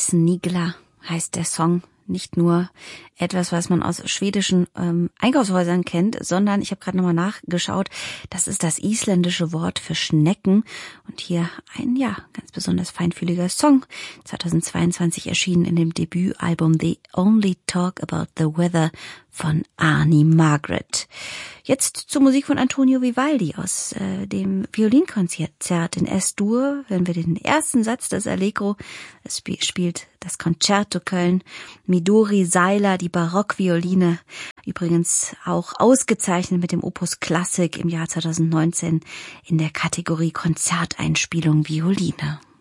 Snigla heißt der Song. Nicht nur etwas, was man aus schwedischen Einkaufshäusern kennt, sondern ich habe gerade nochmal nachgeschaut, das ist das isländische Wort für Schnecken. Und hier ein, ganz besonders feinfühliger Song, 2022 erschienen in dem Debütalbum The Only Talk About the Weather von Arnie Margaret. Jetzt zur Musik von Antonio Vivaldi aus dem Violinkonzert in S-Dur. Hören wir den ersten Satz des Allegro. Es spielt das Concerto Köln. Midori Seiler, die Barockvioline. Übrigens auch ausgezeichnet mit dem Opus Klassik im Jahr 2019 in der Kategorie Konzerteinspielung Violine.